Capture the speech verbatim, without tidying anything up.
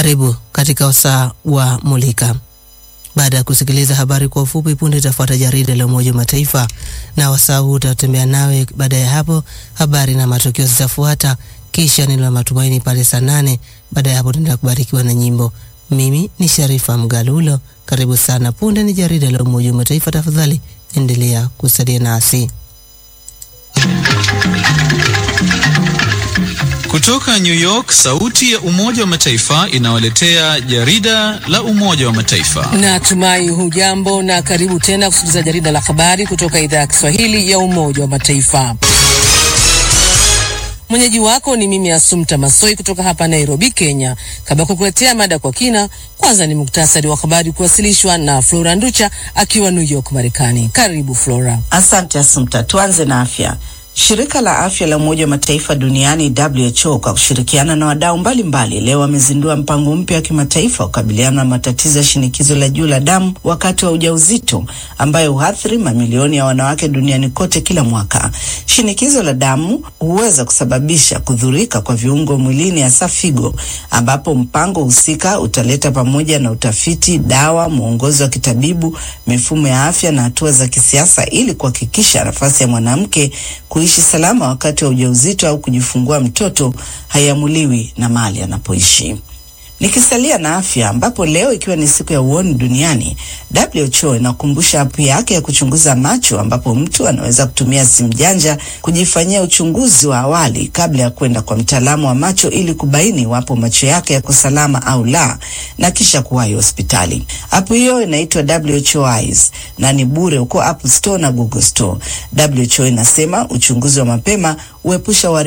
Karibu katika wasaa wa Mulika. Baada ya kusikiliza habari kwa ufupi, punde itafuata jarida la Umoja wa Mataifa, na wasaa huu utatembea nawe. Baada ya hapo, habari na matukio zitafuata, kisha neno la matumaini pale saa nane. Baada ya hapo, tunaenda kubarikiwa na nyimbo. Mimi ni Sharifa Mgalulo. Karibu sana. Punde ni jarida la Umoja wa Mataifa. Tafadhali endelea kusalia nasi. Kutoka New York, sauti ya Umoja wa Mataifa inawaletea jarida la Umoja wa Mataifa. Natumai hujambo na karibu tena kusikiliza jarida la habari kutoka idhaa ya Kiswahili ya Umoja wa Mataifa. Mwenyeji wako ni mimi Asumta Masoi kutoka hapa Nairobi, Kenya. Kabla kukuletea mada kwa kina, kwanza ni muktasari wa habari kuwasilishwa na Flora Nducha akiwa New York, Marekani. Karibu Flora. Asante Asumta. Tuanze na afya. Shirika la Afya la Umoja wa Mataifa duniani W H O kwa kushirikiana na wadau mbalimbali leo wamezindua mpango mpya wa kimataifa kukabiliana na matatizo ya shinikizo la juu la damu wakati wa ujauzito ambayo huathiri mamilioni ya wanawake duniani kote kila mwaka. Shinikizo la damu huweza kusababisha kudhurika kwa viungo mwilini hasa figo, ambapo mpango husika utaleta pamoja na utafiti, dawa, mwongozo wa kitabibu, mifumo ya afya na hatua za kisiasa ili kuhakikisha nafasi ya mwanamke kuishi salama wakati wa ujauzito au kujifungua mtoto haiamuliwi na mahali anapoishi. Nikisalia na afya, ambapo leo ikiwa ni siku ya uoni duniani, W H O inakumbusha app yake ya kuchunguza macho, ambapo mtu anaweza kutumia simu janja kujifanyia uchunguzi wa awali kabla ya kwenda kwa mtaalamu wa macho ili kubaini iwapo macho yake yako salama au la, na kisha kuwahi hospitali. App hiyo inaitwa W H O Eyes na ni bure huko App Store na Google Store. W H O inasema uchunguzi wa mapema huepusha